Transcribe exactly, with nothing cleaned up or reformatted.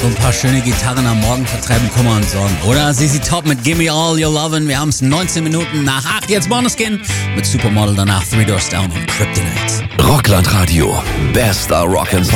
ein paar schöne Gitarren am Morgen vertreiben Kummer und Sorgen. Oder Z Z Top mit Gimme All Your Lovin'. Wir haben es neunzehn Minuten nach acht. Jetzt Måneskin mit Supermodel, danach Three Doors Down und Kryptonite. Rockland Radio. Bester Rock'n'Pop.